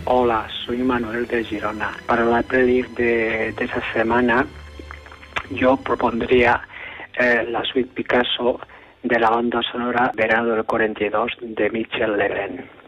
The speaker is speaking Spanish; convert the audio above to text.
Hola, soy Manuel de Girona. Para la playlist de esa semana yo propondría la suite Picasso de la banda sonora Verano del 42 de Michel Legrand.